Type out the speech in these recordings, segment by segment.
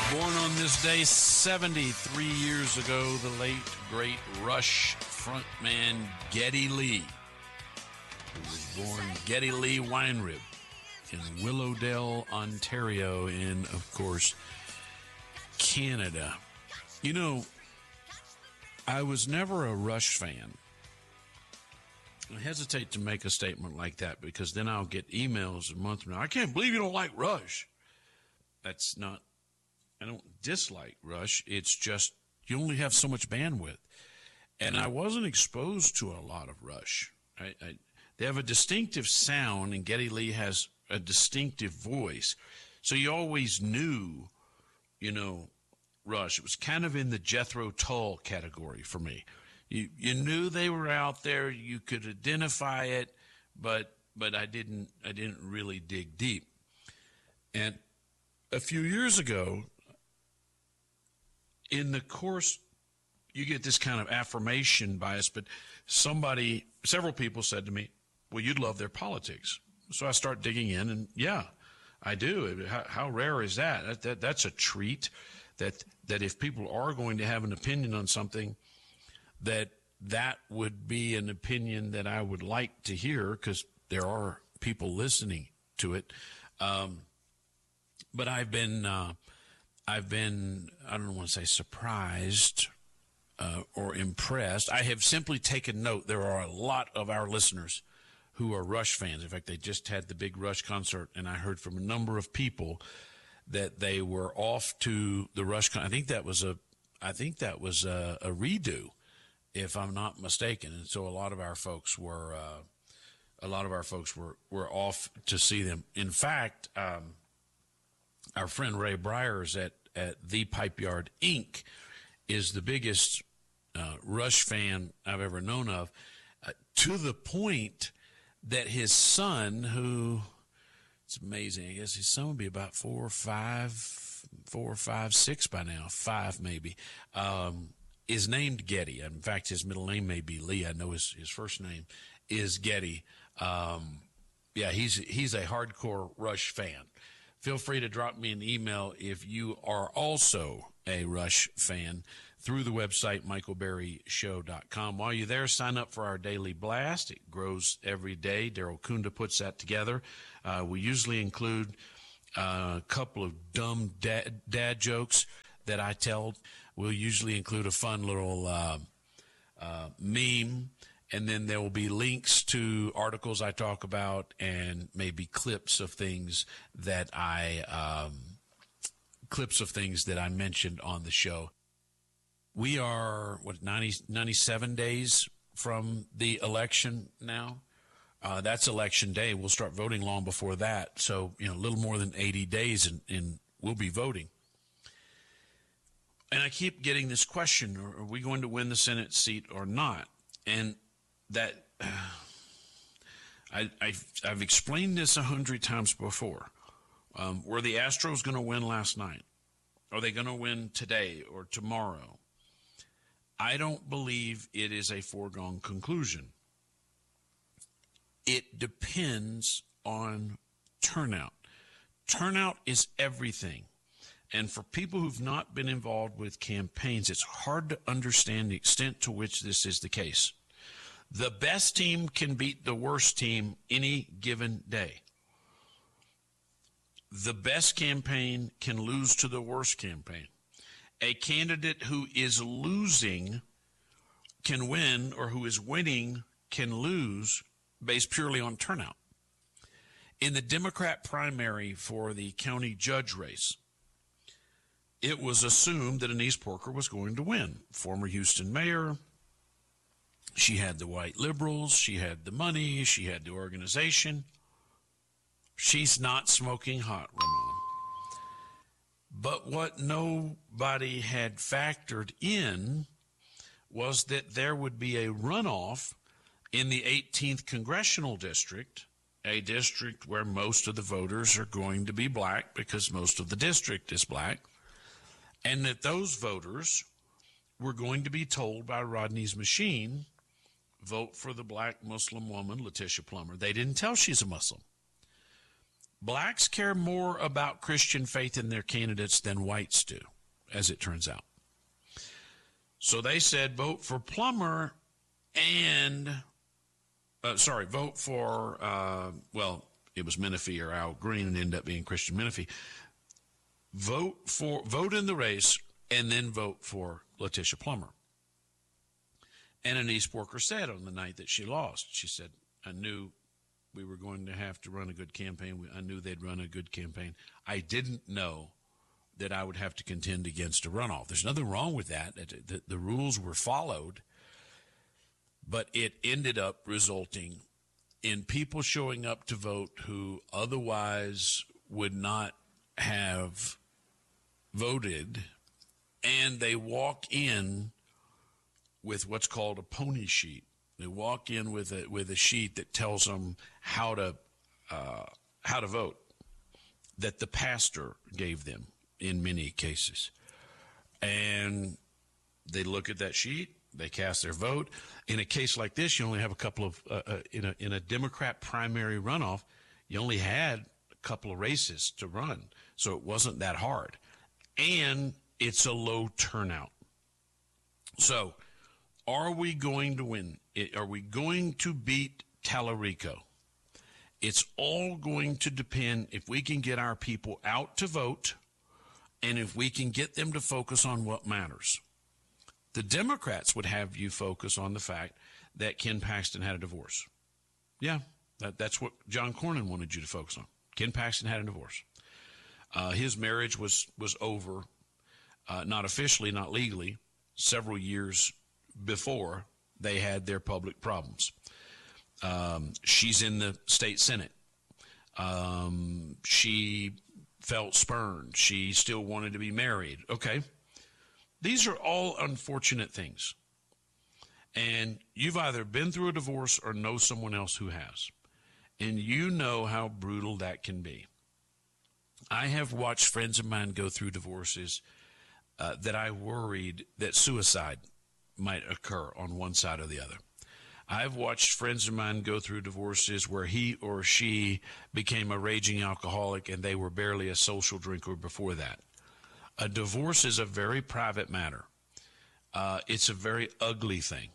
Born on this day 73 years ago, the late, great Rush frontman Geddy Lee, who was born Geddy Lee Weinrib in Willowdale, Ontario, in, of course, Canada. You know, I was never a Rush fan. I hesitate to make a statement like that because then I'll get emails a month from now. I can't believe you don't like Rush. That's not, I don't dislike Rush. It's just you only have so much bandwidth. And I wasn't exposed to a lot of Rush. They have a distinctive sound, and Geddy Lee has a distinctive voice. So you always knew, you know, Rush. It was kind of in the Jethro Tull category for me. You knew they were out there. You could identify it, but I didn't really dig deep. And a few years ago, in the course, you get this kind of affirmation bias, but several people said to me, well, you'd love their politics. So I start digging in, and yeah, I do. How rare is that? That's a treat, that if people are going to have an opinion on something, that would be an opinion that I would like to hear, because there are people listening to it. But I've been, I don't want to say surprised or impressed. I have simply taken note. There are a lot of our listeners who are Rush fans. In fact, they just had the big Rush concert, and I heard from a number of people that they were off to the Rush. I think that was a redo, if I'm not mistaken. And so a lot of our folks were off to see them. In fact, our friend Ray Bryars at The Pipe Yard Inc. is the biggest Rush fan I've ever known of, to the point that his son, who, it's amazing, I guess his son would be about 4 or 5, 6 by now, 5 maybe, is named Geddy. In fact, his middle name may be Lee. I know his first name is Geddy. Yeah, he's a hardcore Rush fan. Feel free to drop me an email if you are also a Rush fan through the website, michaelberryshow.com. While you're there, sign up for our daily blast. It grows every day. Daryl Kunda puts that together. We usually include a couple of dumb dad jokes that I tell. We'll usually include a fun little meme. And then there will be links to articles I talk about and maybe clips of things that I mentioned on the show. We are, 97 days from the election now. That's election day. We'll start voting long before that. So, a little more than 80 days and we'll be voting. And I keep getting this question, are we going to win the Senate seat or not? And that I've explained this 100 times before. Were the Astros going to win last night? Are they going to win today or tomorrow? I don't believe it is a foregone conclusion. It depends on turnout. Turnout is everything. And for people who've not been involved with campaigns, it's hard to understand the extent to which this is the case. The best team can beat the worst team any given day. The best campaign can lose to the worst campaign. A candidate who is losing can win, or who is winning can lose, based purely on turnout. In the Democrat primary for the county judge race, it was assumed that Anise Porker was going to win. Former Houston mayor. She had the white liberals. She had the money. She had the organization. She's not smoking hot, Ramon. But what nobody had factored in was that there would be a runoff in the 18th congressional district, a district where most of the voters are going to be black because most of the district is black, and that those voters were going to be told by Rodney's machine, vote for the black Muslim woman, Letitia Plummer. They didn't tell she's a Muslim. Blacks care more about Christian faith in their candidates than whites do, as it turns out. So they said vote for Plummer and, vote for, it was Menifee or Al Green, and ended up being Christian Menifee. Vote in the race and then vote for Letitia Plummer. And Anise Walker said on the night that she lost, she said, I knew we were going to have to run a good campaign. I knew they'd run a good campaign. I didn't know that I would have to contend against a runoff. There's nothing wrong with that. The rules were followed, but it ended up resulting in people showing up to vote who otherwise would not have voted, and they walk in with what's called a pony sheet. They walk in with a sheet that tells them how to vote, that the pastor gave them in many cases. And they look at that sheet, they cast their vote. In a case like this, you only have a couple of, in a Democrat primary runoff, you only had a couple of races to run. So it wasn't that hard. And it's a low turnout. So are we going to win? Are we going to beat Tallarico? It's all going to depend if we can get our people out to vote and if we can get them to focus on what matters. The Democrats would have you focus on the fact that Ken Paxton had a divorce. Yeah, that's what John Cornyn wanted you to focus on. Ken Paxton had a divorce. His marriage was over, not officially, not legally, several years before they had their public problems. She's in the state Senate. She felt spurned. She still wanted to be married. Okay. These are all unfortunate things. And you've either been through a divorce or know someone else who has. And you know how brutal that can be. I have watched friends of mine go through divorces that I worried that suicide might occur on one side or the other. I've watched friends of mine go through divorces where he or she became a raging alcoholic and they were barely a social drinker before that. A divorce is a very private matter. It's a very ugly thing.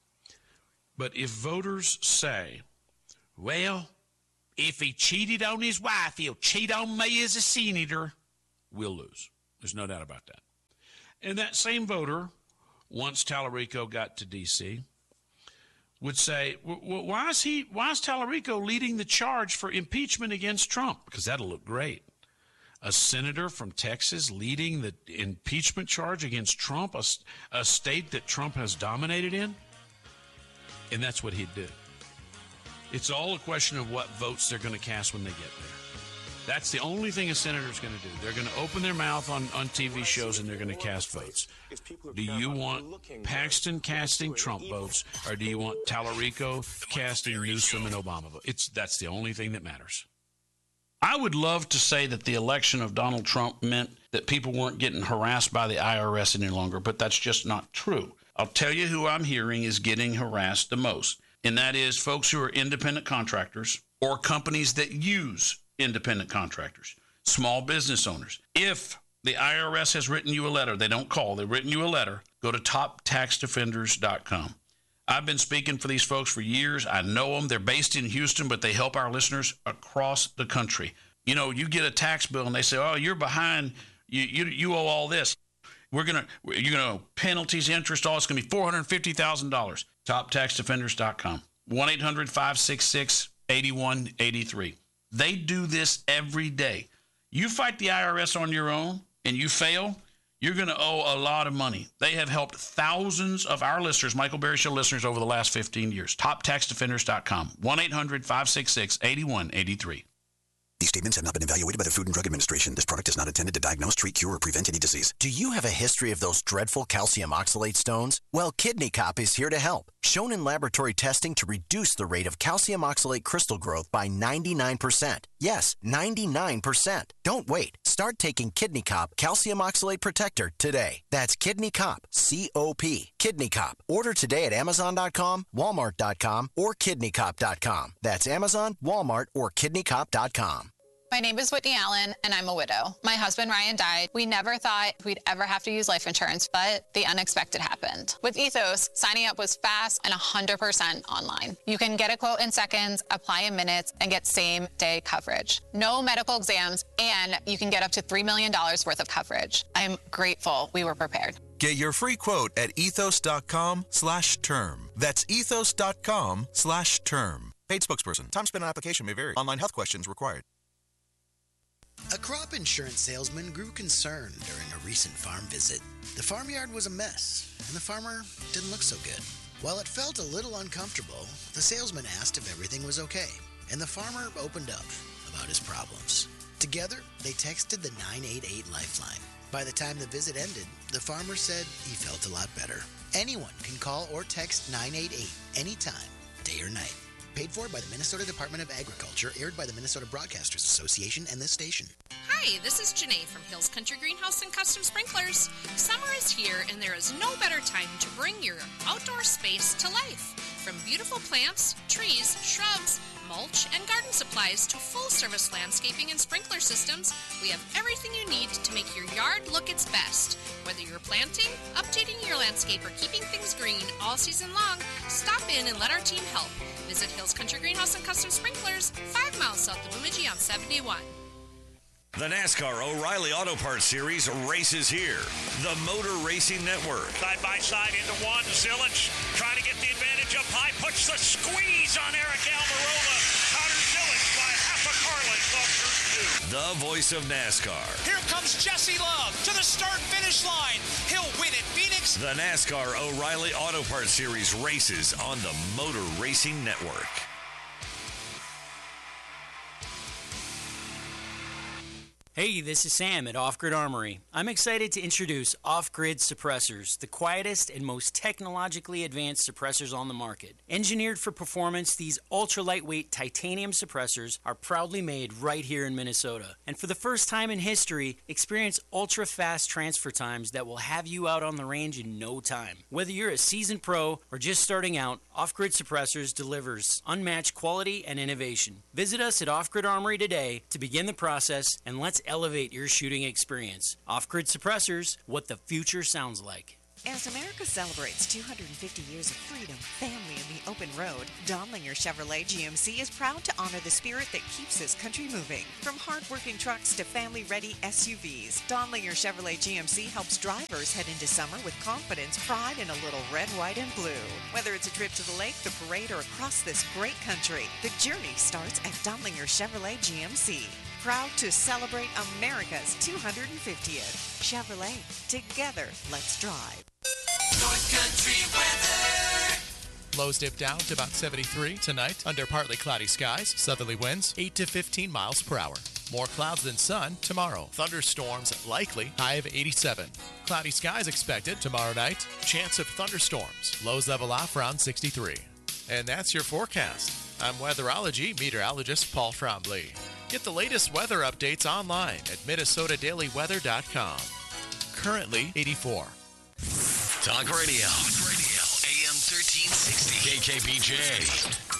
But if voters say, well, if he cheated on his wife, he'll cheat on me as a senator, we'll lose. There's no doubt about that. And that same voter, once Tallarico got to D.C., would say, well, why is Tallarico leading the charge for impeachment against Trump? Because that'll look great. A senator from Texas leading the impeachment charge against Trump, a state that Trump has dominated in? And that's what he'd do. It's all a question of what votes they're going to cast when they get there. That's the only thing a senator's going to do. They're going to open their mouth on TV shows and they're going to cast votes. Do you want Paxton casting Trump votes, or do you want Tallarico casting Newsom and Obama votes? That's the only thing that matters. I would love to say that the election of Donald Trump meant that people weren't getting harassed by the IRS any longer, but that's just not true. I'll tell you who I'm hearing is getting harassed the most, and that is folks who are independent contractors or companies that use independent contractors, small business owners. If the IRS has written you a letter, they don't call, they've written you a letter, go to toptaxdefenders.com. I've been speaking for these folks for years. I know them. They're based in Houston, but they help our listeners across the country. You know, you get a tax bill and they say, oh, you're behind. You owe all this. You're going to penalties, interest, all. It's going to be $450,000. Toptaxdefenders.com. 1-800-566-8183. They do this every day. You fight the IRS on your own and you fail, you're going to owe a lot of money. They have helped thousands of our listeners, Michael Berry Show listeners, over the last 15 years. TopTaxDefenders.com. 1-800-566-8183. These statements have not been evaluated by the Food and Drug Administration. This product is not intended to diagnose, treat, cure, or prevent any disease. Do you have a history of those dreadful calcium oxalate stones? Well, Kidney Cop is here to help. Shown in laboratory testing to reduce the rate of calcium oxalate crystal growth by 99%. Yes, 99%. Don't wait. Start taking Kidney Cop Calcium Oxalate Protector today. That's Kidney Cop, C-O-P, Kidney Cop. Order today at Amazon.com, Walmart.com, or KidneyCop.com. That's Amazon, Walmart, or KidneyCop.com. My name is Whitney Allen, and I'm a widow. My husband, Ryan, died. We never thought we'd ever have to use life insurance, but the unexpected happened. With Ethos, signing up was fast and 100% online. You can get a quote in seconds, apply in minutes, and get same-day coverage. No medical exams, and you can get up to $3 million worth of coverage. I'm grateful we were prepared. Get your free quote at ethos.com/term. That's ethos.com/term. Paid spokesperson. Time spent on application may vary. Online health questions required. A crop insurance salesman grew concerned during a recent farm visit. The farmyard was a mess, and the farmer didn't look so good. While it felt a little uncomfortable, the salesman asked if everything was okay, and the farmer opened up about his problems. Together, they texted the 988 Lifeline. By the time the visit ended, the farmer said he felt a lot better. Anyone can call or text 988 anytime, day or night. Paid for by the Minnesota Department of Agriculture, aired by the Minnesota Broadcasters Association and this station. Hi, this is Janae from Hills Country Greenhouse and Custom Sprinklers. Summer is here, and there is no better time to bring your outdoor space to life. From beautiful plants, trees, shrubs, mulch, and garden supplies to full-service landscaping and sprinkler systems, we have everything you need to make your yard look its best. Whether you're planting, updating your landscape, or keeping things green all season long, stop in and let our team help. Visit Hills Country Greenhouse and Custom Sprinklers, 5 miles south of Bemidji on 71. The NASCAR O'Reilly Auto Parts Series races here. The Motor Racing Network. Side by side into one. Zilich trying to get the advantage up high. Puts the squeeze on Eric Almirola. Connor Zilich by half a car length off turn 2. The voice of NASCAR. Here comes Jesse Love to the start-finish line. He'll win at Phoenix. The NASCAR O'Reilly Auto Parts Series races on the Motor Racing Network. Hey, this is Sam at Off Grid Armory. I'm excited to introduce Off Grid Suppressors, the quietest and most technologically advanced suppressors on the market. Engineered for performance, these ultra-lightweight titanium suppressors are proudly made right here in Minnesota. And for the first time in history, experience ultra-fast transfer times that will have you out on the range in no time. Whether you're a seasoned pro or just starting out, Off Grid Suppressors delivers unmatched quality and innovation. Visit us at Off Grid Armory today to begin the process, and let's elevate your shooting experience. Off-Grid Suppressors, what the future sounds like. As America celebrates 250 years of freedom, family, and the open road, Donlinger Chevrolet GMC is proud to honor the spirit that keeps this country moving. From hard-working trucks to family-ready SUVs, Donlinger Chevrolet GMC helps drivers head into summer with confidence, pride, and a little red, white, and blue. Whether it's a trip to the lake, the parade, or across this great country, the journey starts at Donlinger Chevrolet GMC. Proud to celebrate America's 250th. Chevrolet. Together, let's drive. North Country weather. Lows dip down to about 73 tonight under partly cloudy skies. Southerly winds 8 to 15 miles per hour. More clouds than sun tomorrow. Thunderstorms likely. High of 87. Cloudy skies expected tomorrow night. Chance of thunderstorms. Lows level off around 63. And that's your forecast. I'm weatherology meteorologist Paul Trombley. Get the latest weather updates online at minnesotadailyweather.com. Currently 84. Talk Radio. AM 1360. KKBJ.